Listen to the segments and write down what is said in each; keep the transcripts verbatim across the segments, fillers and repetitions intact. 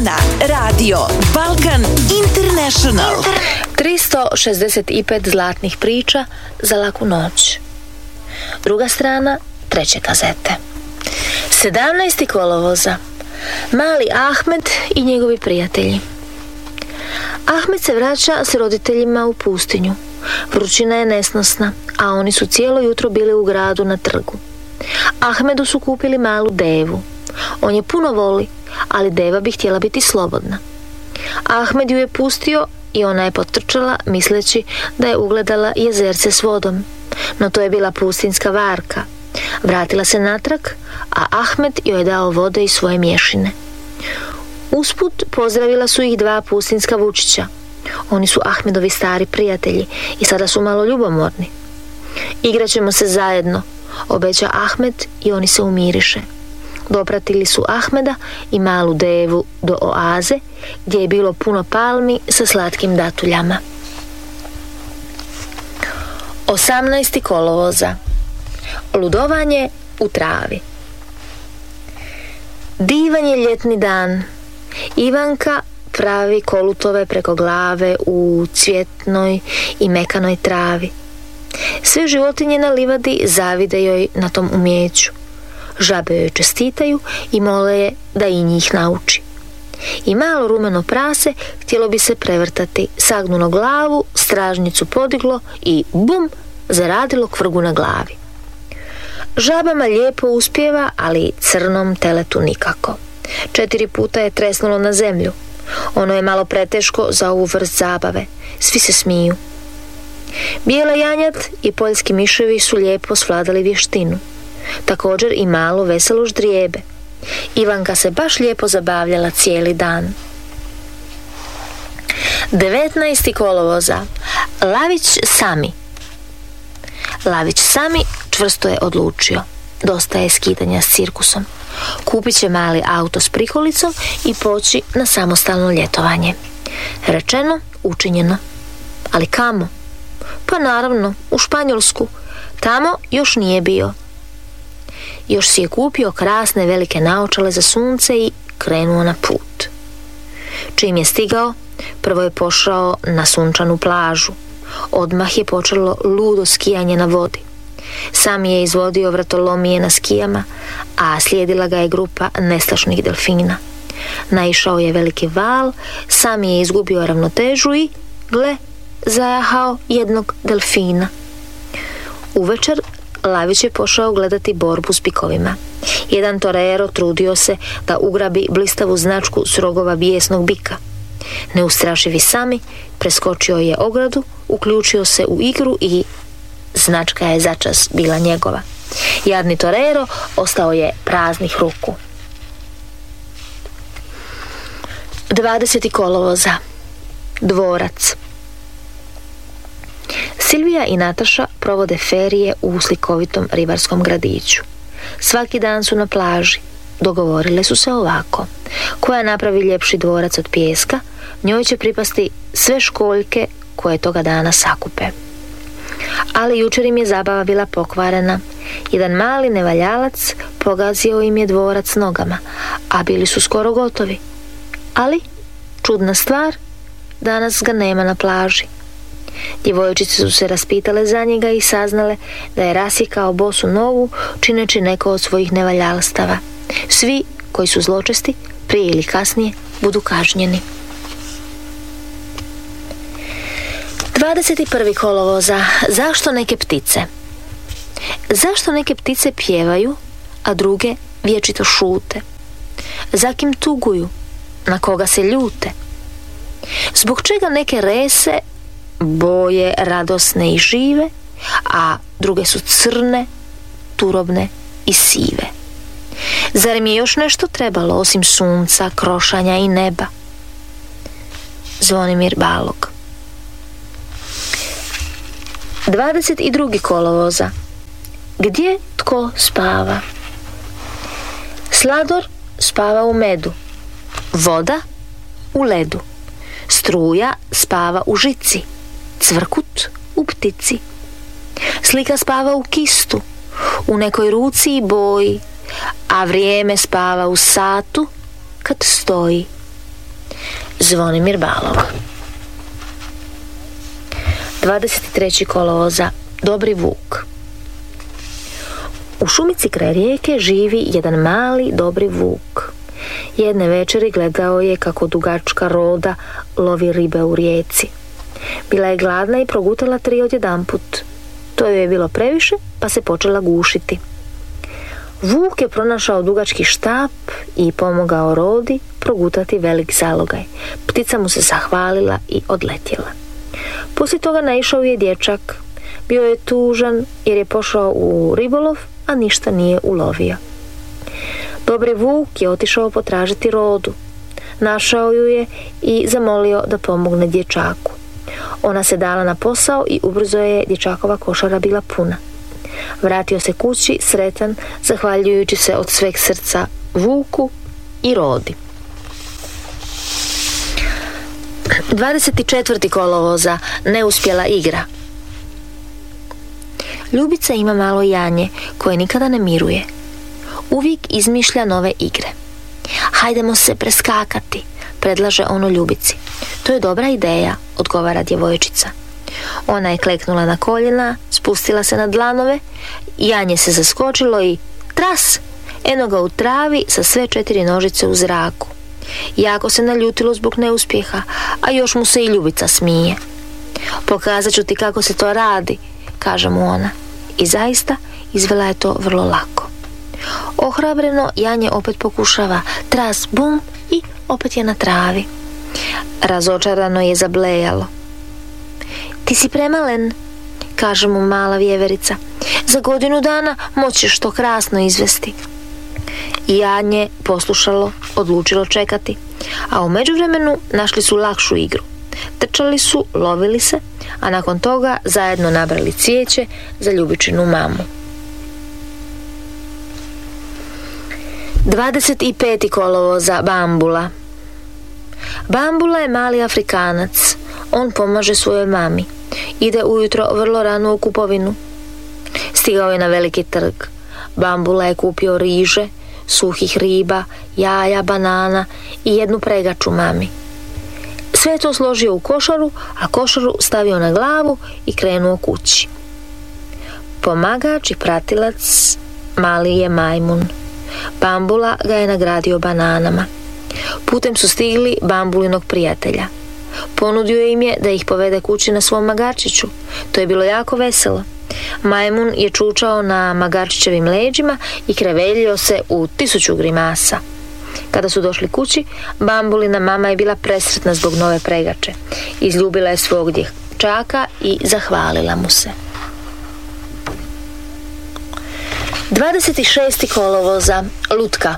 na Radio Balkan International. tristo šezdeset pet zlatnih priča za laku noć. Druga strana treće kazete. sedamnaestog kolovoza. Mali Ahmed i njegovi prijatelji. Ahmed se vraća s roditeljima u pustinju. Vrućina je nesnosna, a oni su cijelo jutro bili u gradu na trgu. Ahmedu su kupili malu devu. On je puno voli, ali deva bi htjela biti slobodna. Ahmed ju je pustio i ona je potrčala misleći da je ugledala jezerce s vodom. No to je bila pustinska varka. Vratila se natrag, a Ahmed joj je dao vode iz svoje mješine. Usput pozdravila su ih dva pustinska vučića. Oni su Ahmedovi stari prijatelji i sada su malo ljubomorni. Igraćemo se zajedno, obeća Ahmed i oni se umiriše. Dopratili su Ahmeda i malu devu do oaze gdje je bilo puno palmi sa slatkim datuljama. osamnaestog kolovoza. Ludovanje u travi. Divan je ljetni dan. Ivanka pravi kolutove preko glave u cvjetnoj i mekanoj travi. Sve životinje na livadi zavide joj na tom umjeću. Žabe joj čestitaju i mole je da i njih nauči. I malo rumeno prase htjelo bi se prevrtati, sagnulo glavu, stražnicu podiglo i bum, zaradilo kvrgu na glavi. Žabama lijepo uspijeva, ali crnom teletu nikako. Četiri puta je tresnulo na zemlju. Ono je malo preteško za ovu vrst zabave. Svi se smiju. Bijela janjat i poljski miševi su lijepo svladali vještinu. Također i malo veselo ždrijebe. Ivanka se baš lijepo zabavljala cijeli dan. devetnaestog kolovoza. Lavić Sami. Lavić Sami čvrsto je odlučio. Dosta je skidanja s cirkusom. Kupit će mali auto s prikolicom i poći na samostalno ljetovanje. Rečeno, učinjeno. Ali kamo? Pa naravno, u Španjolsku. Tamo još nije bio. Još si je kupio krasne velike naočale za sunce i krenuo na put. Čim je stigao, prvo je pošao na sunčanu plažu. Odmah je počelo ludo skijanje na vodi. Sam je izvodio vratolomije na skijama, a slijedila ga je grupa nestašnih delfina. Naišao je veliki val, sam je izgubio ravnotežu i, gle, zajahao jednog delfina. Uvečer Lavić je pošao gledati borbu s bikovima. Jedan torero trudio se da ugrabi blistavu značku s rogova bijesnog bika. Neustrašivi Sami preskočio je ogradu, uključio se u igru i značka je začas bila njegova. Jadni torero ostao je praznih ruku. dvadesetog kolovoza. Dvorac. Silvija i Nataša provode ferije u slikovitom ribarskom gradiću. Svaki dan su na plaži. Dogovorile su se ovako: koja napravi ljepši dvorac od pijeska, njoj će pripasti sve školjke koje toga dana sakupe. Ali jučer im je zabava bila pokvarena. Jedan mali nevaljalac pogazio im je dvorac nogama, a bili su skoro gotovi. Ali, čudna stvar, danas ga nema na plaži. Djevojčice su se raspitale za njega i saznale da je rasjekao bosu nogu čineći neko od svojih nevaljalstava. Svi koji su zločesti, prije ili kasnije, budu kažnjeni. dvadeset prvog kolovoza. Zašto neke ptice? Zašto neke ptice pjevaju, a druge vječito šute? Za kim tuguju? Na koga se ljute? Zbog čega neke rese boje radosne i žive, a druge su crne, turobne i sive? Zar mi je još nešto trebalo osim sunca, krošanja i neba? Zvonimir Balog. dvadeset drugog kolovoza. Gdje tko spava? Slador spava u medu, voda u ledu, struja spava u žici, cvrkut u ptici. Slika spava u kistu, u nekoj ruci i boji, a vrijeme spava u satu kad stoji. Zvonimir Balog. dvadeset trećeg kolovoza. Dobri vuk. U šumici kraj rijeke živi jedan mali dobri vuk. Jedne večeri gledao je kako dugačka roda lovi ribe u rijeci. Bila je gladna i progutala tri odjedanput. To joj je bilo previše, pa se počela gušiti. Vuk je pronašao dugački štap i pomogao rodi progutati velik zalogaj. Ptica mu se zahvalila i odletjela. Poslije toga naišao je dječak. Bio je tužan jer je pošao u ribolov, a ništa nije ulovio. Dobri vuk je otišao potražiti rodu. Našao ju je i zamolio da pomogne dječaku. Ona se dala na posao i ubrzo je dječakova košara bila puna. Vratio se kući sretan, zahvaljujući se od sveg srca vuku i rodi. dvadeset četvrtog kolovoza. Neuspjela igra. Ljubica ima malo janje koje nikada ne miruje. Uvijek izmišlja nove igre. Hajdemo se preskakati, predlaže ono Ljubici. To je dobra ideja, odgovara djevojčica. Ona je kleknula na koljena, spustila se na dlanove, janje se zaskočilo i tras, eno ga u travi sa sve četiri nožice u zraku. Jako se naljutilo zbog neuspjeha, a još mu se i Ljubica smije. Pokazat ću ti kako se to radi, kaže mu ona. I zaista izvela je to vrlo lako. Ohrabreno janje opet pokušava, tras, bum, i opet je na travi. Razočarano je zablejalo. Ti si premalen, kaže mu mala vjeverica. Za godinu dana moćeš to krasno izvesti. Janje poslušalo, odlučilo čekati, a u međuvremenu našli su lakšu igru. Trčali su, lovili se, a nakon toga zajedno nabrali cvijeće za Ljubičinu mamu. dvadeset petog kolovoza. Bambula. Bambula je mali Afrikanac. On pomaže svojoj mami. Ide ujutro vrlo rano u kupovinu. Stigao je na veliki trg. Bambula je kupio riže, suhih riba, jaja, banana i jednu pregaču mami. Sve je to složio u košaru, a košaru stavio na glavu i krenuo kući. Pomagač i pratilac mali je majmun. Bambula ga je nagradio bananama. Putem su stigli Bambulinog prijatelja. Ponudio im je da ih povede kući na svom magarčiću. To je bilo jako veselo. Majmun je čučao na magarčićevim leđima i kreveljio se u tisuću grimasa. Kada su došli kući, Bambulina mama je bila presretna zbog nove pregače. Izljubila je svog dječaka i zahvalila mu se. dvadeset šestog kolovoza. Lutka.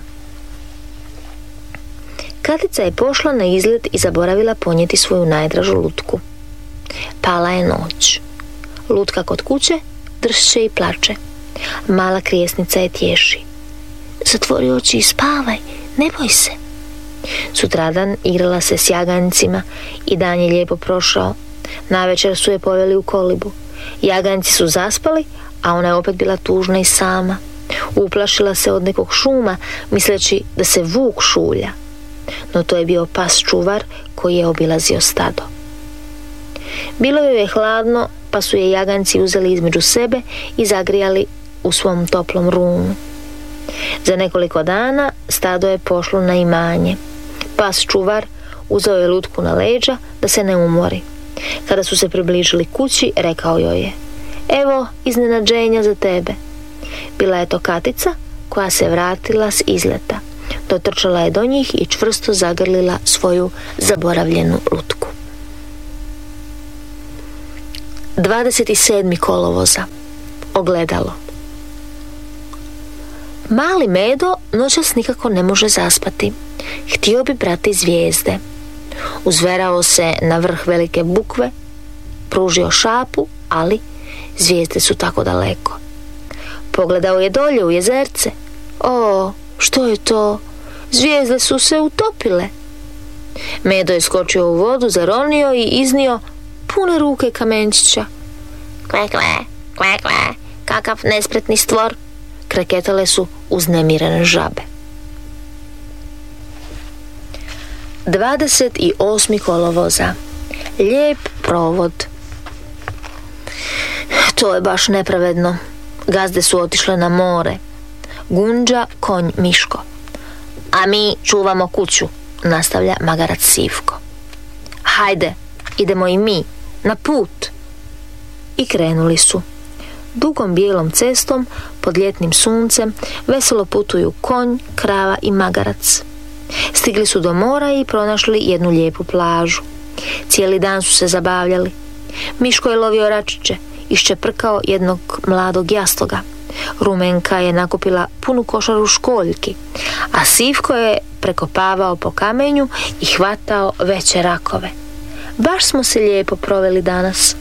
Katica je pošla na izlet i zaboravila ponijeti svoju najdražu lutku. Pala je noć. Lutka kod kuće dršće i plače. Mala krijesnica je tješi. Zatvori oči i spavaj, ne boj se. Sutradan igrala se s jaganjcima i dan je lijepo prošao. Navečer su je poveli u kolibu. Jaganjci su zaspali, a ona je opet bila tužna i sama. Uplašila se od nekog šuma, misleći da se vuk šulja. No to je bio pas čuvar koji je obilazio stado. Bilo joj je hladno, pa su je jaganjci uzeli između sebe i zagrijali u svom toplom runu. Za nekoliko dana stado je pošlo na imanje. Pas čuvar uzeo je lutku na leđa da se ne umori. Kada su se približili kući, rekao joj je: evo iznenađenja za tebe. Bila je to Katica koja se vratila s izleta. Dotrčala je do njih i čvrsto zagrlila svoju zaboravljenu lutku. dvadeset sedmog kolovoza. Ogledalo. Mali Medo noćas nikako ne može zaspati. Htio bi brati zvijezde. Uzverao se na vrh velike bukve, pružio šapu, ali zvijezde su tako daleko. Pogledao je dolje u jezerce. O, što je to? Zvijezde su se utopile. Medo je skočio u vodu, zaronio i iznio pune ruke kamenčića. Kle, kle, kle, kle, kakav nespretni stvor, kreketale su uznemirene žabe. dvadeset osmog kolovoza. Lijep provod. To je baš nepravedno. Gazde su otišle na more. Gunđa, konj, Miško. A mi čuvamo kuću, nastavlja magarac Sivko. Hajde, idemo i mi, na put. I krenuli su. Dugom bijelom cestom, pod ljetnim suncem, veselo putuju konj, krava i magarac. Stigli su do mora i pronašli jednu lijepu plažu. Cijeli dan su se zabavljali. Miško je lovio račiće, iščeprkao jednog mladog jastoga. Rumenka je nakupila punu košaru školjki, a Sivko je prekopavao po kamenju i hvatao veće rakove. Baš smo se lijepo proveli danas.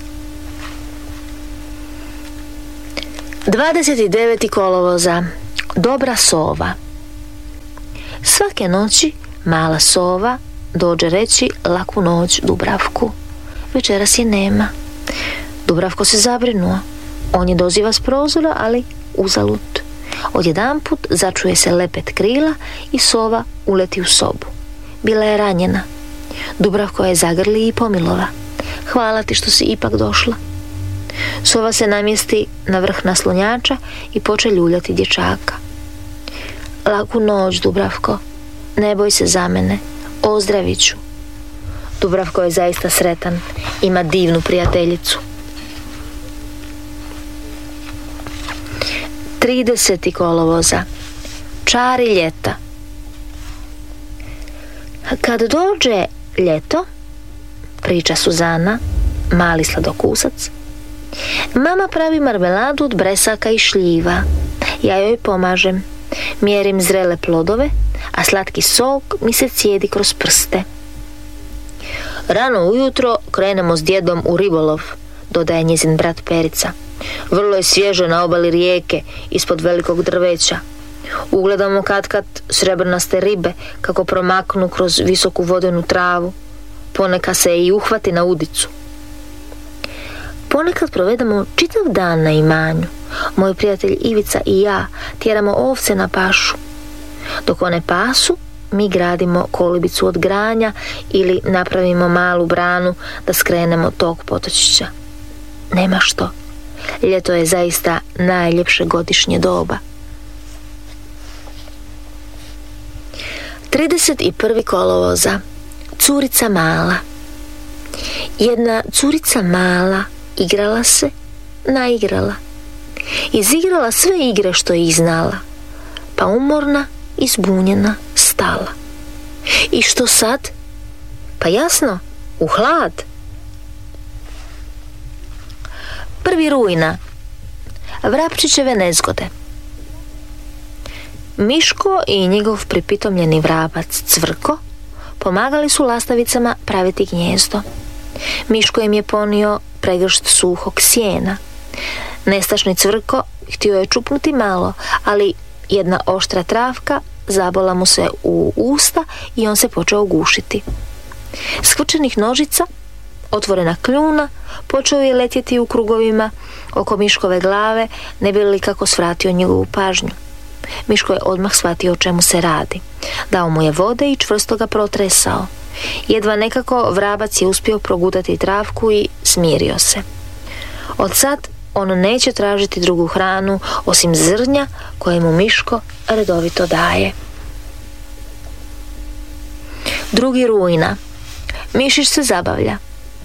dvadeset deveti kolovoza. Dobra sova. Svake noći mala sova dođe reći laku noć Dubravku. Večeras je nema. Dubravko se zabrinuo. On je doziva s prozora, ali uzalud. Odjedanput začuje se lepet krila i sova uleti u sobu. Bila je ranjena. Dubravko je zagrli i pomilova. Hvala ti što si ipak došla. Sova se namjesti na vrh naslonjača i poče ljuljati dječaka. Laku noć, Dubravko. Ne boj se za mene. Ozdravit ću. Dubravko je zaista sretan. Ima divnu prijateljicu. trideseti kolovoza. Čari ljeta. Kad dođe ljeto, priča Suzana, mali sladokusac, mama pravi marmeladu od bresaka i šljiva. Ja joj pomažem. Mjerim zrele plodove, a slatki sok mi se cijedi kroz prste. Rano ujutro krenemo s djedom u ribolov, dodaje njezin brat Perica. Vrlo je svježe na obali rijeke, ispod velikog drveća. Ugledamo katkad srebrnaste ribe kako promaknu kroz visoku vodenu travu. Ponekad se i uhvati na udicu. Ponekad provedemo čitav dan na imanju. Moj prijatelj Ivica i ja tjeramo ovce na pašu. Dok one pasu, mi gradimo kolibicu od granja ili napravimo malu branu da skrenemo tog potočića. Nema što. Ljeto je zaista najljepše godišnje doba. trideset prvi kolovoza. Curica mala. Jedna curica mala igrala se, naigrala. Izigrala sve igre što je znala, pa umorna i zbunjena stala. I što sad? Pa jasno, u hlad. Prvi rujna. Vrapčićeve nezgode. Miško i njegov pripitomljeni vrabac Cvrko pomagali su lastavicama praviti gnjezdo. Miško im je ponio pregršt suhog sjena. Nestašni Cvrko htio je čupnuti malo, ali jedna oštra travka zabola mu se u usta i on se počeo gušiti. Skvrčenih nožica, otvorena kljuna, počeo je letjeti u krugovima oko Miškove glave, ne bi li kako svratio njegovu pažnju. Miško je odmah shvatio o čemu se radi. Dao mu je vode i čvrsto ga protresao. Jedva nekako vrabac je uspio progutati travku i smirio se. Od sad on neće tražiti drugu hranu osim zrnja koje mu Miško redovito daje. Drugi rujna. Mišić se zabavlja.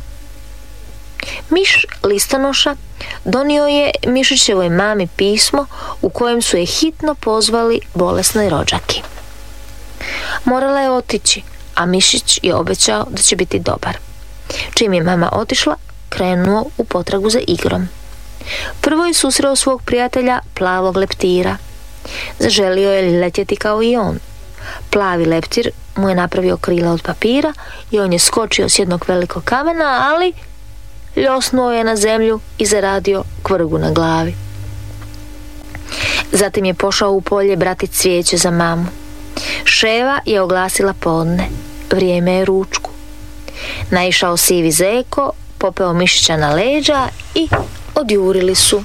Miš listonoša donio je Mišićevoj mami pismo u kojem su je hitno pozvali bolesnoj rođaki. Morala je otići, a Mišić je obećao da će biti dobar. Čim je mama otišla, krenuo u potragu za igrom. Prvo je susreo svog prijatelja plavog leptira. Zaželio je letjeti kao i on. Plavi leptir mu je napravio krila od papira i on je skočio s jednog velikog kamena, ali ljosnuo je na zemlju i zaradio kvrgu na glavi. Zatim je pošao u polje brati cvijeće za mamu. Ševa je oglasila podne. Vrijeme je ručku. Naišao sivi zeko, popeo Mišića na leđa i odjurili su.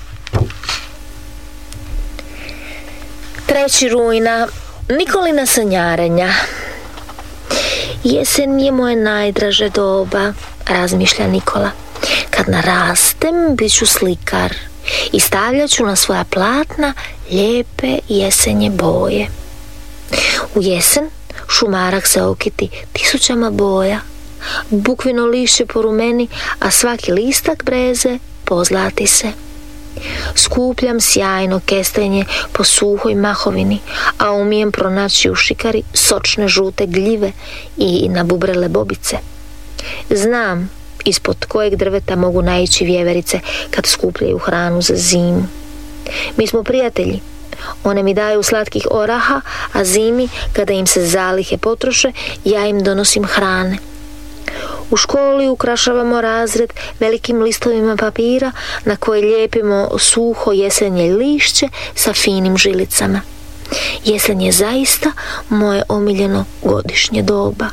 Treći rujna. Nikolina sanjarenja. Jesen je moje najdraže doba, razmišlja Nikola. Kad narastem, bit ću slikar i stavljat ću na svoja platna lijepe jesenje boje. U jesen šumarak se okiti tisućama boja, bukvino lišće porumeni, a svaki listak breze pozlati se. Skupljam sjajno kestenje po suhoj mahovini, a umijem pronaći u šikari sočne žute gljive i nabubrele bobice. Znam ispod kojeg drveta mogu naići vjeverice kad skupljaju hranu za zimu. Mi smo prijatelji. One mi daju slatkih oraha, a zimi, kada im se zalihe potroše, ja im donosim hrane. U školi ukrašavamo razred velikim listovima papira na koje lijepimo suho jesenje lišće sa finim žilicama. Jesen je zaista moje omiljeno godišnje doba.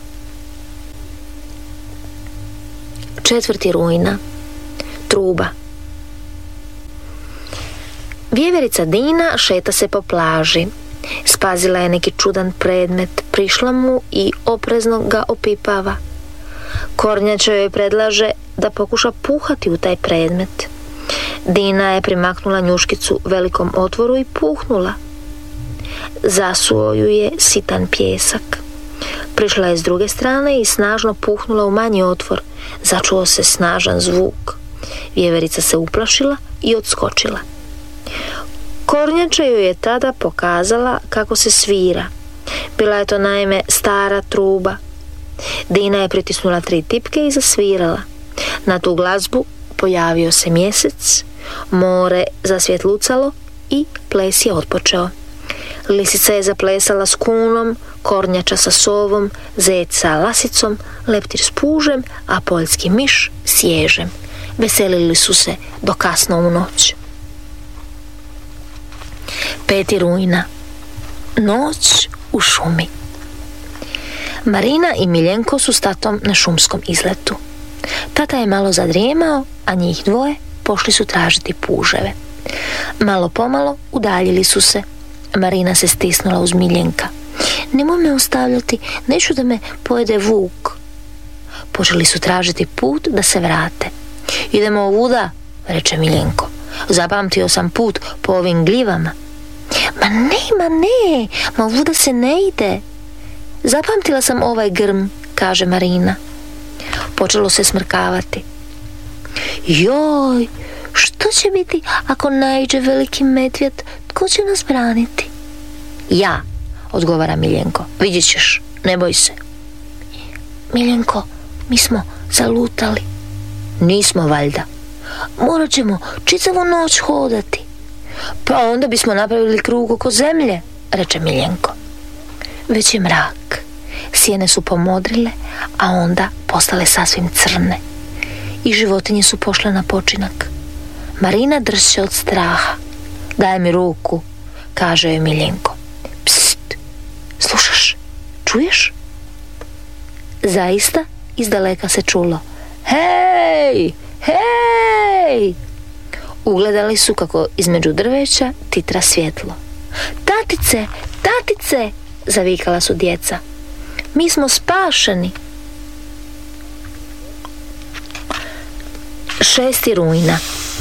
četvrti rujna. Truba. Vjeverica Dina šeta se po plaži. Spazila je neki čudan predmet, prišla mu i oprezno ga opipava. Kornjača joj predlaže da pokuša puhati u taj predmet. Dina je primaknula njuškicu velikom otvoru i puhnula. Zasuo ju je sitan pjesak. Prišla je s druge strane i snažno puhnula u manji otvor. Začuo se snažan zvuk. Vjeverica se uplašila i odskočila. Kornjača joj je tada pokazala kako se svira. Bila je to naime stara truba. Dina je pritisnula tri tipke i zasvirala. Na tu glazbu pojavio se mjesec, more zasvjetlucalo i ples je otpočeo. Lisica je zaplesala s kunom, kornjača sa sovom, zec sa lasicom, leptir s pužem, a poljski miš s ježem. Veselili su se do kasno u noć. peti rujna. Noć u šumi. Marina i Miljenko su s tatom na šumskom izletu. Tata je malo zadrijemao, a njih dvoje pošli su tražiti puževe. Malo pomalo udaljili su se. Marina se stisnula uz Miljenka. Nemoj me ostavljati, neću da me pojede vuk. Počeli su tražiti put da se vrate. Idemo ovuda, reče Miljenko. Zapamtio sam put po ovim gljivama. Ma ne, ma ne, ma ovuda se ne ide. Zapamtila sam ovaj grm, kaže Marina. Počelo se smrkavati. Joj, što će biti ako naiđe veliki medvjed? Tko će nas braniti? Ja, odgovara Miljenko. Vidjet ćeš, ne boj se. Miljenko, mi smo zalutali. Nismo valjda. Morat ćemo čitavu noć hodati. Pa onda bismo napravili krug oko zemlje, reče Miljenko. Već je mrak. Sjene su pomodrile, a onda postale sasvim crne. I životinje su pošle na počinak. Marina dršće od straha. Daj mi ruku, kaže joj Miljenko. Pst, slušaš, čuješ? Zaista iz daleka se čulo. Hej, hej! Ugledali su kako između drveća titra svjetlo. Tatice, tatice, zavikala su djeca. Mi smo spašeni. šesti rujna.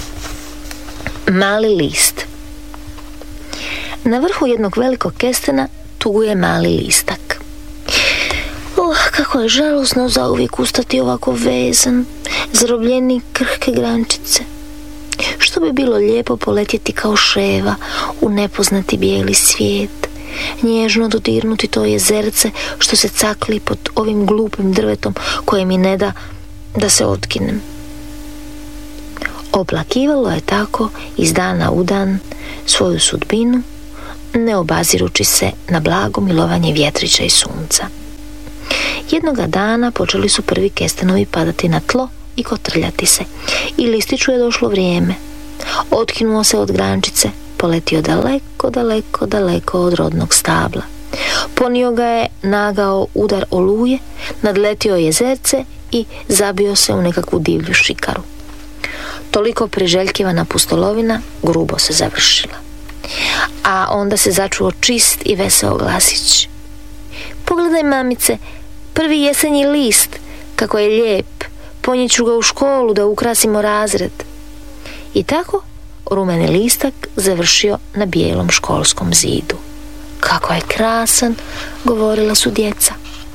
Mali list. Na vrhu jednog velikog kestena tuguje mali listak. Oh, kako je žalosno zauvijek ustati ovako vezan, zarobljeni krhke grančice. Što bi bilo lijepo poletjeti kao ševa u nepoznati bijeli svijet, nježno dodirnuti to jezerce što se cakli pod ovim glupim drvetom koje mi ne da da se otkinem. Oplakivalo je tako iz dana u dan svoju sudbinu, ne obazirući se na blago milovanje vjetrića i sunca. Jednoga dana počeli su prvi kestenovi padati na tlo i kotrljati se, i listiću je došlo vrijeme. Otkinuo se od grančice, poletio daleko, daleko, daleko od rodnog stabla. Ponio ga je nagao udar oluje, nadletio jezerce i zabio se u nekakvu divlju šikaru. Toliko priželjkivana pustolovina grubo se završila. A onda se začuo čist i veseo glasić. Pogledaj, mamice, prvi jesenji list, kako je lijep, ponijeću ga u školu da ukrasimo razred. I tako rumeni listak završio na bijelom školskom zidu. Kako je krasan, govorila su djeca.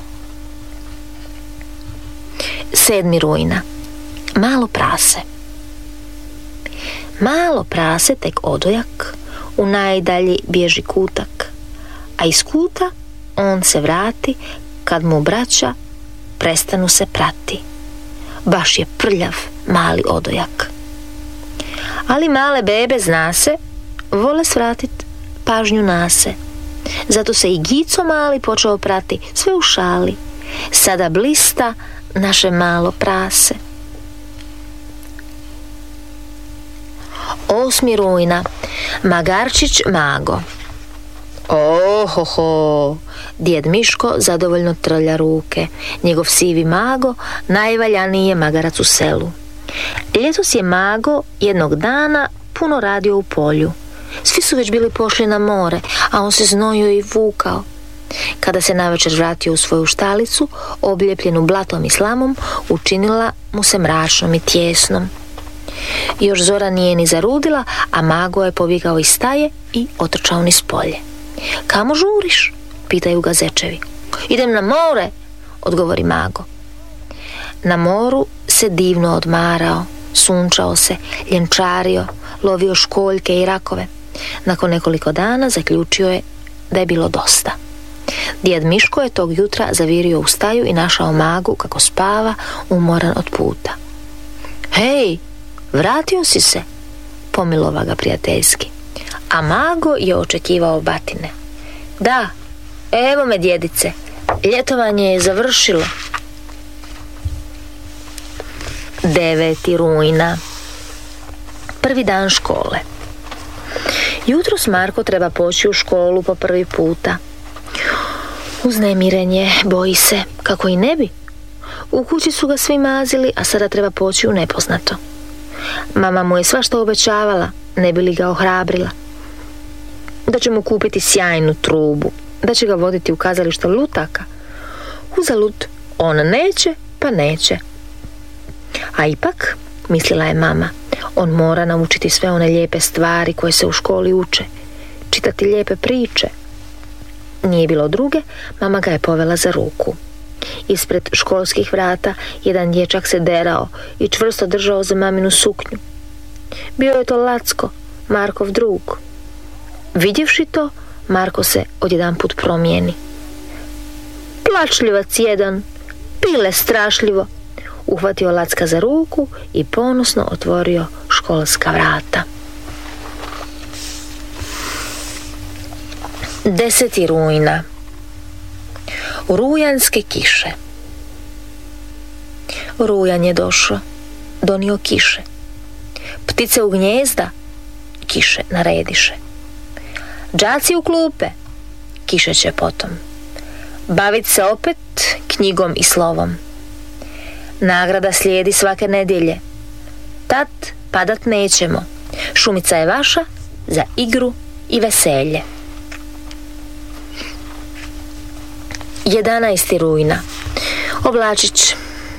sedmi rujna. Malo prase. Malo prase tek odojak, u najdalji bježi kutak, a iz kuta on se vrati kad mu braća prestanu se prati. Baš je prljav mali odojak. Ali male bebe, zna se, vole svratit pažnju na se. Zato se i Gico mali počeo prati, sve u šali. Sada blista naše malo prase. osmi rujna. Magarčić Mago. Ohoho, djed Miško zadovoljno trlja ruke. Njegov sivi Mago najvaljaniji je magarac u selu. Ljetos je Mago jednog dana puno radio u polju. Svi su već bili pošli na more, a on se znojio i vukao. Kada se navečer vratio u svoju štalicu, obljepljenu blatom i slamom, učinila mu se mračnom i tjesnom. Još zora nije ni zarudila, a Mago je pobjegao iz staje i otrčao niz polje. Kamo žuriš? Pitaju ga zečevi. Idem na more, odgovori Mago. Na moru se divno odmarao, sunčao se, ljenčario, lovio školjke i rakove. Nakon nekoliko dana zaključio je da je bilo dosta. Djed Miško je tog jutra zavirio u staju i našao Magu kako spava, umoran od puta. Hej, vratio si se, pomilova ga prijateljski. A Mago je očekivao batine. Da, evo me djedice, ljetovanje je završilo. deveti rujna. Prvi dan škole. Jutros Marko treba poći u školu po prvi puta. Uznemiren je, boji se, kako i ne bi. U kući su ga svi mazili, a sada treba poći u nepoznato. Mama mu je svašta obećavala, ne bi li ga ohrabrila. Da će mu kupiti sjajnu trubu, da će ga voditi u kazalište lutaka. Uzalud, on neće, pa neće. A ipak, mislila je mama, on mora naučiti sve one lijepe stvari koje se u školi uče, čitati lijepe priče. Nije bilo druge, mama ga je povela za ruku. Ispred školskih vrata jedan dječak se derao i čvrsto držao za maminu suknju. Bio je to Lacko, Markov drug. Vidjevši to, Marko se odjedanput promijeni. Plačljivac jedan, pile strašljivo, uhvatio Lacka za ruku i ponosno otvorio školska vrata. deseti rujna. Rujanske kiše. Rujan je došao, donio kiše. Ptice u gnjezda, kiše narediše. Đaci u klupe, kiše će potom. Bavit se opet knjigom i slovom. Nagrada slijedi svake nedjelje. Tad padat nećemo. Šumica je vaša za igru i veselje. jedanaesti rujna. Oblačić.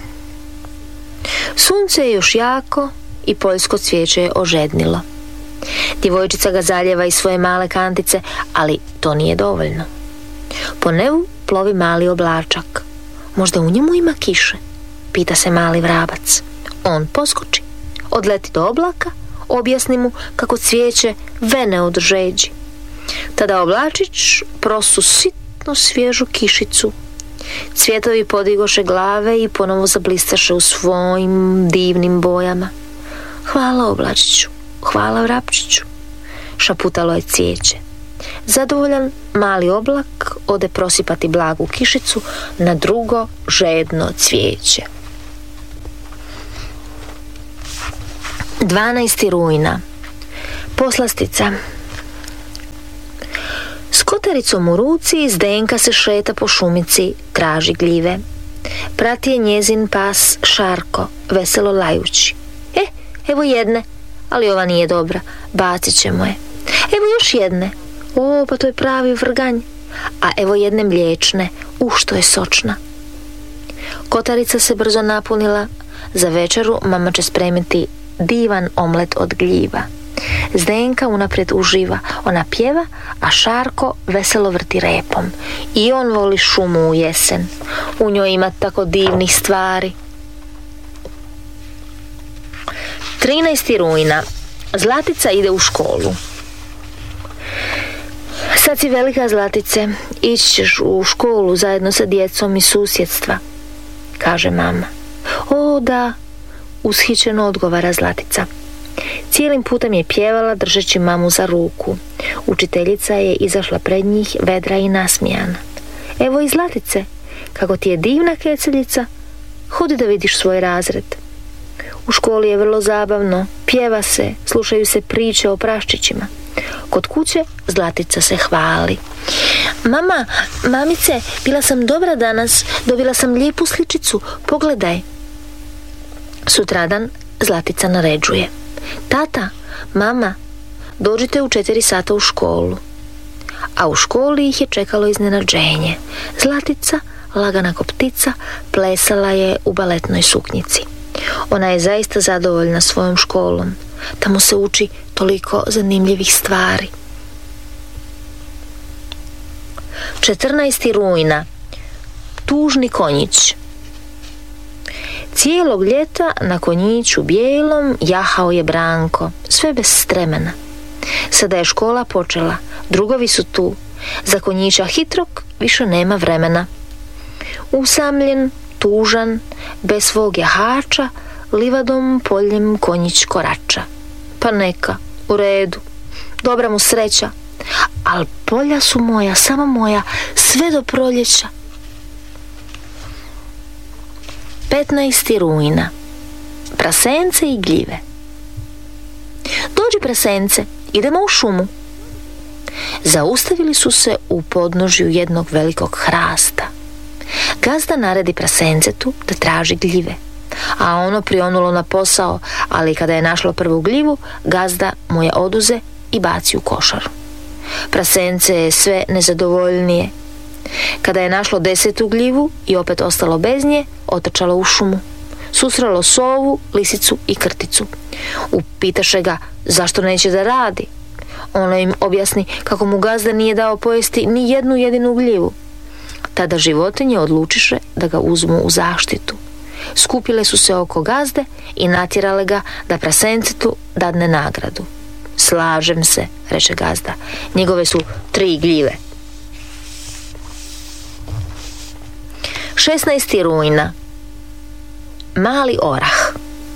Sunce je još jako i poljsko cvijeće je ožednilo. Djevojčica ga zaljeva iz svoje male kantice, ali to nije dovoljno. Po nebu plovi mali oblačak. Možda u njemu ima kiše, pita se mali vrabac. On poskoči, odleti do oblaka, objasni mu kako cvijeće vene od žeđi. Tada oblačić prosu sitno svježu kišicu. Cvjetovi podigoše glave i ponovo zablistaše u svojim divnim bojama. Hvala oblačiću, hvala vrapčiću, šaputalo je cvijeće. Zadovoljan, mali oblak ode prosipati blagu kišicu na drugo žedno cvijeće. dvanaesti rujna. Poslastica. S kotaricom u ruci Zdenka se šeta po šumici, traži gljive. Prati je njezin pas Šarko, veselo lajući. E, evo jedne, ali ova nije dobra, bacit ćemo je. Evo još jedne, o, pa to je pravi vrganj. A evo jedne mliječne, u što je sočna. Kotarica se brzo napunila. Za večeru mama će spremiti divan omlet od gljiva. Zdenka unaprijed uživa. Ona pjeva, a Šarko veselo vrti repom. I on voli šumu u jesen. U njoj ima tako divnih stvari. trinaesti rujna. Zlatica ide u školu. Sad si velika, Zlatice, ići ćeš u školu zajedno sa djecom iz susjedstva, kaže mama. O da, ushićeno odgovara Zlatica. Cijelim putem je pjevala držeći mamu za ruku. Učiteljica je izašla pred njih vedra i nasmijana. Evo i Zlatice, kako ti je divna keceljica, hodi da vidiš svoj razred. U školi je vrlo zabavno, pjeva se, slušaju se priče o praščićima. Kod kuće Zlatica se hvali. Mama, mamice, bila sam dobra danas, dobila sam lijepu sličicu, pogledaj. Sutradan Zlatica naređuje. Tata, mama, dođite u četiri sata u školu. A u školi ih je čekalo iznenađenje. Zlatica, lagana ko ptica, plesala je u baletnoj suknjici. Ona je zaista zadovoljna svojom školom. Tamo se uči toliko zanimljivih stvari. četrnaesti rujna. Tužni konjić. Cijelog ljeta na konjiću bijelom jahao je Branko, sve bez stremena. Sada je škola počela, drugovi su tu. Za konjića hitrog više nema vremena. Usamljen, tužan, bez svog jahača, livadom poljem konjić korača. Pa neka, u redu, dobra mu sreća, al polja su moja, samo moja, sve do proljeća. petnaesti rujna. Prasence i gljive. Dođi, prasence, idemo u šumu. Zaustavili su se u podnožju jednog velikog hrasta. Gazda naredi prasencetu da traži gljive, a ono prionulo na posao, ali kada je našlo prvu gljivu, gazda mu je oduze i baci u košaru. Prasence je sve nezadovoljnije. Kada je našlo desetu gljivu i opet ostalo bez nje, otrčalo u šumu. Susrelo sovu, lisicu i krticu. Upitaše ga zašto neće da radi. Ono im objasni kako mu gazda nije dao pojesti ni jednu jedinu gljivu. Tada životinje odlučiše da ga uzmu u zaštitu. Skupile su se oko gazde i natjerale ga da prasencetu dadne nagradu. Slažem se, reče gazda, njegove su tri gljive. šesnaesti rujna. Mali orah.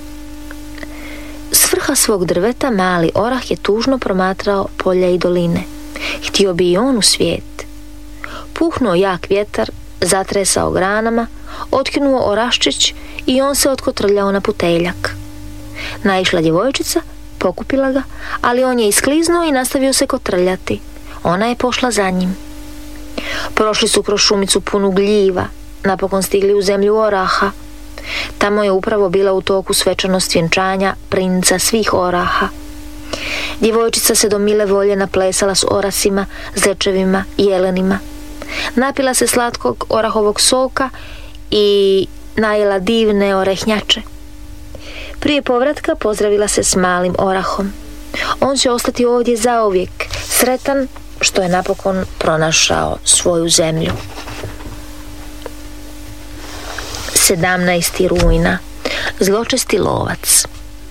S vrha svog drveta mali orah je tužno promatrao polja i doline. Htio bi i on u svijet. Puhnuo jak vjetar, zatresao granama, otkinuo oraščić i on se otkotrljao na puteljak. Naišla djevojčica, pokupila ga, ali on je iskliznuo i nastavio se kotrljati. Ona je pošla za njim. Prošli su kroz šumicu punu gljiva, napokon stigli u zemlju oraha. Tamo je upravo bila u toku svečanost vjenčanja princa svih oraha. Djevojčica se do mile volje naplesala s orasima, zečevima i jelenima. Napila se slatkog orahovog soka i najela divne orehnjače. Prije povratka pozdravila se s malim orahom. On će ostati ovdje zauvijek, sretan što je napokon pronašao svoju zemlju. sedamnaesti rujna. Zločesti lovac.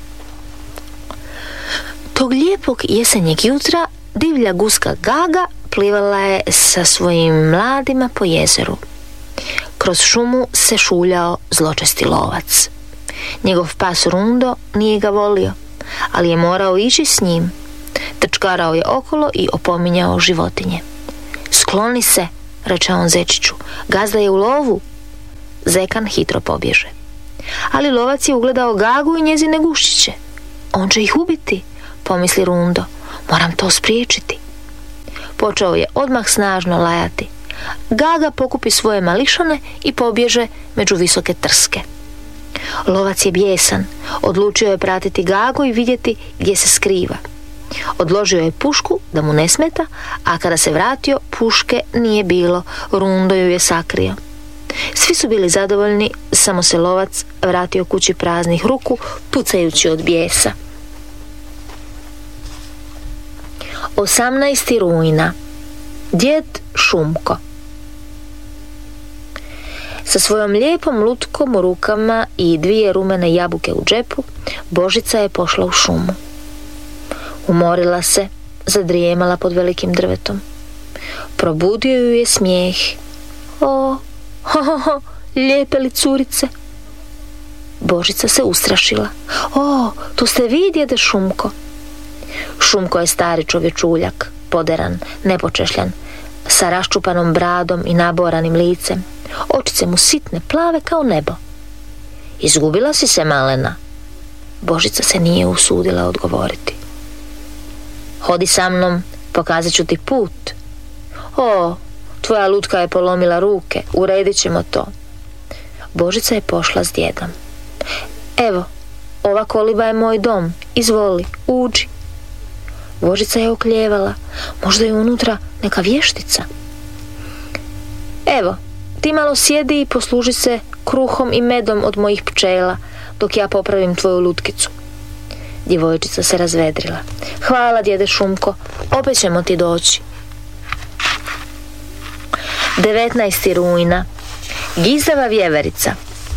Tog lijepog jesenjeg jutra divlja guska Gaga plivala je sa svojim mladima po jezeru. Kroz šumu se šuljao zločesti lovac. Njegov pas Rundo nije ga volio, ali je morao ići s njim. Trčkarao je okolo i opominjao životinje. Skloni se, reče on zečiću, gazda je u lovu. Zekan hitro pobježe. Ali lovac je ugledao Gagu i njezine guščiće. On će ih ubiti, pomisli Rundo. Moram to spriječiti. Počeo je odmah snažno lajati. Gaga pokupi svoje mališane i pobježe među visoke trske. Lovac je bijesan. Odlučio je pratiti Gagu i vidjeti gdje se skriva. Odložio je pušku da mu ne smeta, a kada se vratio, puške nije bilo. Rundo ju je sakrio. Svi su bili zadovoljni, samo se lovac vratio kući praznih ruku, pucajući od bijesa. osamnaesti rujna. Djed Šumko. Sa svojom lijepom lutkom u rukama i dvije rumene jabuke u džepu, Božica je pošla u šumu. Umorila se, zadrijemala pod velikim drvetom. Probudio ju je smijeh. O, ho, ho, ho, lijepe li curice? Božica se ustrašila. O, tu ste vi, djede Šumko. Šumko je stari čovječuljak, poderan, nepočešljan, sa raščupanom bradom i naboranim licem. Očice mu sitne, plave kao nebo. Izgubila si se, malena? Božica se nije usudila odgovoriti. Hodi sa mnom, pokazat ću ti put. O, tvoja lutka je polomila ruke, uredit ćemo to. Božica je pošla s djedom. Evo, ova koliba je moj dom, izvoli, uđi. Božica je okljevala, možda je unutra neka vještica. Evo, ti malo sjedi i posluži se kruhom i medom od mojih pčela, dok ja popravim tvoju lutkicu. Djevojčica se razvedrila. Hvala, djede Šumko, opet ćemo ti doći. devetnaesti rujna. Gizava vjeverica.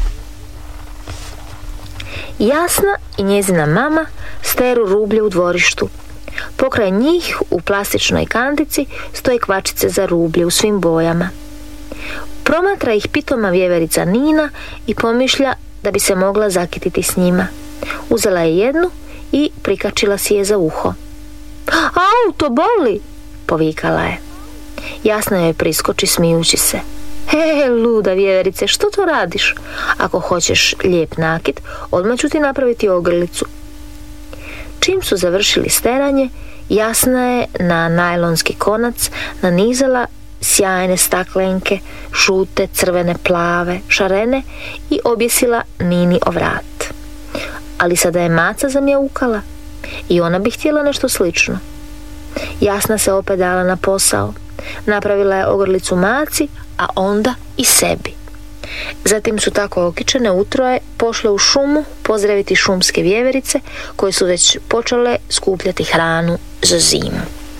Jasna i njezina mama steru rublje u dvorištu. Pokraj njih u plastičnoj kantici stoje kvačice za rublje u svim bojama. Promatra ih pitoma vjeverica Nina i pomišlja da bi se mogla zakititi s njima. Uzela je jednu i prikačila si je za uho. Au, to boli, povikala je. Jasno joj priskoči smijući se. He, luda vjeverice, što to radiš? Ako hoćeš lijep nakit, odmah ću ti napraviti ogrlicu. Čim su završili steranje, Jasna je na najlonski konac nanizala sjajne staklenke, žute, crvene, plave, šarene i objesila Nini o vrat. Ali sada je maca zamjaukala i ona bi htjela nešto slično. Jasna se opet dala na posao. Napravila je ogrlicu maci, a onda i sebi. Zatim su tako okičene utroje pošle u šumu pozdraviti šumske vjeverice koje su već počele skupljati hranu za zimu.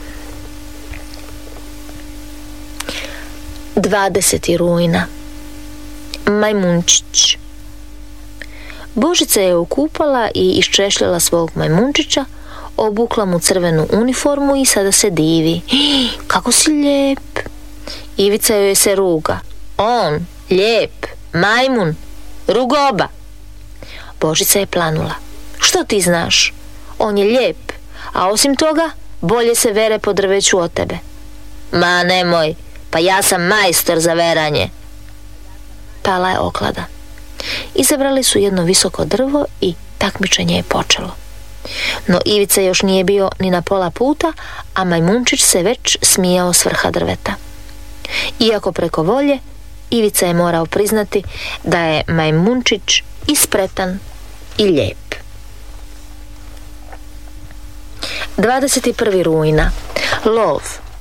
dvadeseti rujna. Majmunčić. Božica je okupala i iščešljala svog majmunčića, obukla mu crvenu uniformu i sada se divi. Kako si lijep! Ivica joj se ruga. On, lijep, majmun, rugoba. Božica je planula. Što ti znaš? On je lijep, a osim toga bolje se vere po drveću od tebe. Ma nemoj, pa ja sam majstor za veranje. Pala je oklada. Izabrali su jedno visoko drvo i takmičenje je počelo. No Ivica još nije bio ni na pola puta, a majmunčić se već smijao s vrha drveta. Iako preko volje, Ivica je morao priznati da je majmunčić i spretan i lijep. dvadeset prvi rujna. Lov.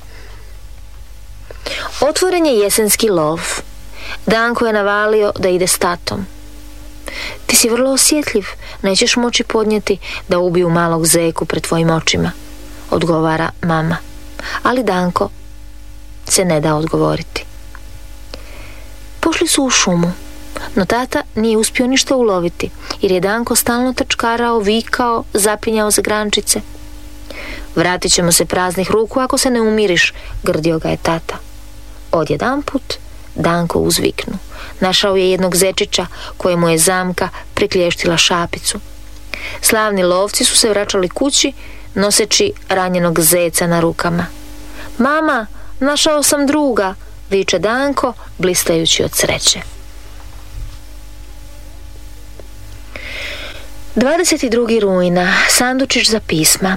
Otvoren je jesenski lov. Danko je navalio da ide s tatom. Ti si vrlo osjetljiv, nećeš moći podnijeti da ubiju malog zeku pred tvojim očima, odgovara mama. Ali Danko se ne da odgovoriti. Pošli su u šumu, no tata nije uspio ništa uloviti, jer je Danko stalno trčkarao, vikao, zapinjao za grančice. Vratit ćemo se praznih ruku ako se ne umiriš, grdio ga je tata. Odjedanput Danko uzviknu. Našao je jednog zečića kojemu je zamka priklještila šapicu. Slavni lovci su se vraćali kući noseći ranjenog zeca na rukama. Mama, našao sam druga, viče Danko blistajući od sreće. dvadeset drugi rujna. Sandučić za pisma.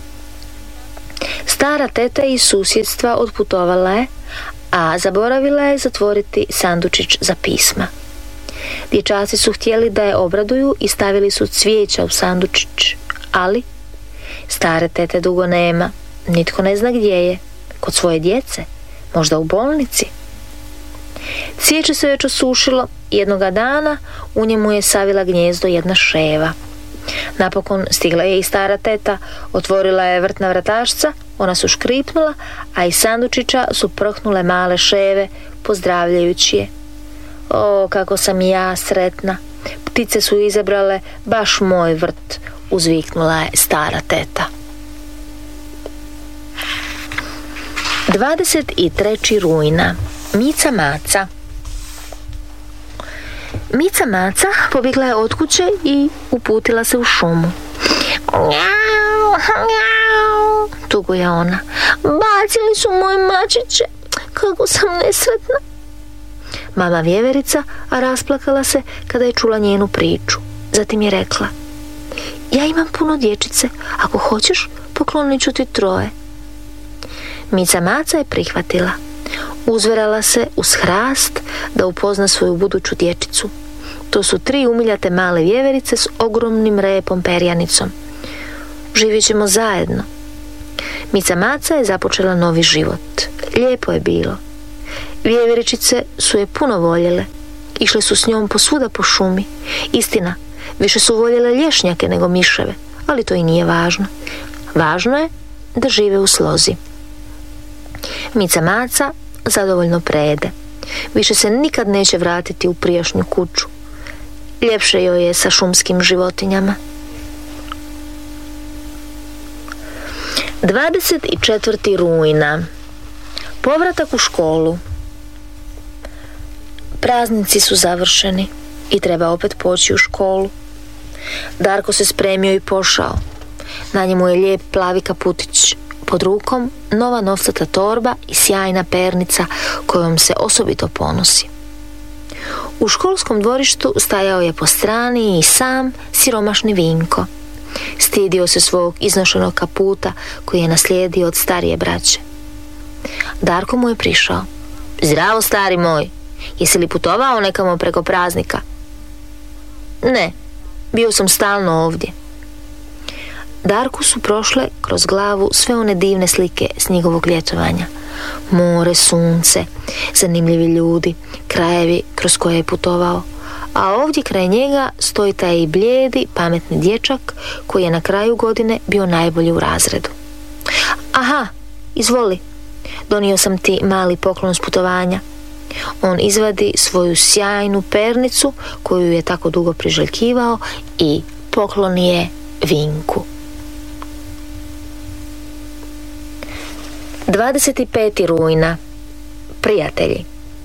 Stara teta iz susjedstva otputovala je, a zaboravila je zatvoriti sandučić za pisma. Dječaci su htjeli da je obraduju i stavili su cvijeća u sandučić, ali stare tete dugo nema, nitko ne zna gdje je, kod svoje djece, možda u bolnici. Cvijeće se već osušilo i jednoga dana u njemu je savila gnjezdo jedna ševa. Napokon stigla je i stara teta, otvorila je vrtna vratašca, ona su škripnula, a iz sandučića su prhnule male ševe, pozdravljajući je. O, kako sam ja sretna, ptice su izabrale baš moj vrt, uzviknula je stara teta. dvadeset trećeg rujna. Mica Maca. Mica Maca pobjegla je od kuće i uputila se u šumu. Njau, njau, tuguje ona. Bacili su moje mačiće, kako sam nesretna. Mama vjeverica rasplakala se kada je čula njenu priču. Zatim je rekla: ja imam puno dječice, ako hoćeš poklonit ću ti troje. Mica Maca je prihvatila. Uzverala se uz hrast da upozna svoju buduću dječicu. To su tri umiljate male vjeverice s ogromnim repom perjanicom. Živjet ćemo zajedno. Mica Maca je započela novi život. Lijepo je bilo. Vjeveričice su je puno voljele. Išle su s njom posvuda po šumi. Istina, više su voljele lješnjake nego miševe, ali to i nije važno. Važno je da žive u slozi. Mica Maca zadovoljno prede. Više se nikad neće vratiti u prijašnju kuću. Ljepše joj je sa šumskim životinjama. dvadeset četvrtog rujna. Povratak u školu. Praznici su završeni i treba opet poći u školu. Darko se spremio i pošao. Na njemu je lijep plavi kaputić. Pod rukom nova novcata torba i sjajna pernica kojom se osobito ponosi. U školskom dvorištu stajao je po strani i sam siromašni Vinko. Stidio se svog iznošenog kaputa koji je naslijedio od starije braće. Darko mu je prišao. Zdravo, stari moj, jesi li putovao nekamo preko praznika? Ne, bio sam stalno ovdje. Darku su prošle kroz glavu sve one divne slike s njegovog ljetovanja. More, sunce, zanimljivi ljudi, krajevi kroz koje je putovao. A ovdje kraj njega stoji taj blijedi, pametni dječak koji je na kraju godine bio najbolji u razredu. Aha, izvoli, donio sam ti mali poklon s putovanja. On izvadi svoju sjajnu pernicu koju je tako dugo priželjkivao i pokloni je Vinku. dvadeset petog rujna. Prijatelji.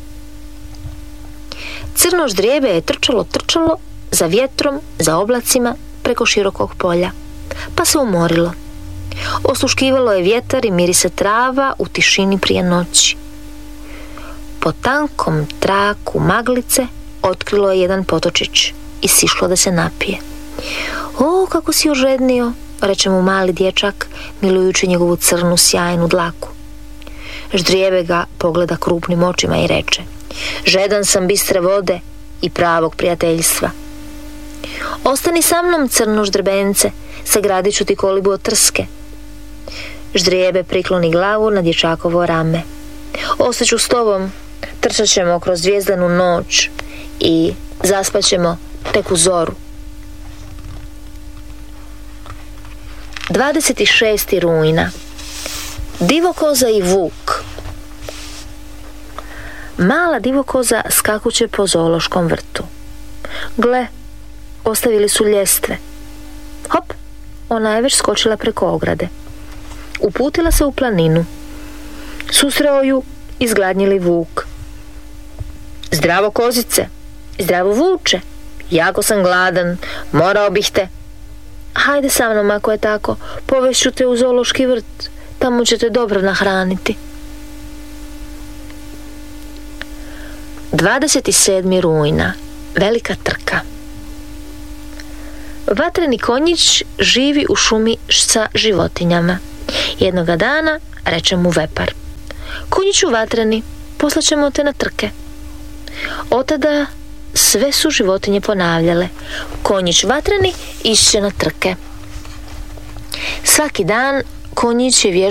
Crno ždrijebe je trčalo, trčalo za vjetrom, za oblacima, preko širokog polja, pa se umorilo. Osluškivalo je vjetar i mirise trava u tišini prije noći. Po tankom traku maglice otkrilo je jedan potočić i sišlo da se napije. O, kako si ožednio, reče mu mali dječak, milujući njegovu crnu sjajnu dlaku. Ždrijebe ga pogleda krupnim očima i reče: žedan sam bistre vode i pravog prijateljstva. Ostani sa mnom, crno ždrebence, sagradit ću ti kolibu od trske. Ždrijebe prikloni glavu na dječakovo rame. Ostaću s tobom, trčat ćemo kroz zvijezdanu noć i zaspaćemo tek u zoru. dvadeset šestog rujna. Divokoza i vuk. Mala divokoza skakuće po zoološkom vrtu. Gle, ostavili su ljestve. Hop, ona je već skočila preko ograde. Uputila se u planinu. Susreo ju izgladnjeli vuk. Zdravo kozice, zdravo vuče, jako sam gladan, morao bih te. Hajde sa mnom ako je tako, povešću te u zoološki vrt, tamo ćete dobro nahraniti. dvadeset sedmog rujna. Velika trka. Vatreni konjić živi u šumi sa životinjama. Jednoga dana reče mu vepar: konjiću vatreni, poslaćemo te na trke. Otada sve su životinje ponavljale: konjić vatreni išće na trke. Svaki dan konjić je vježbao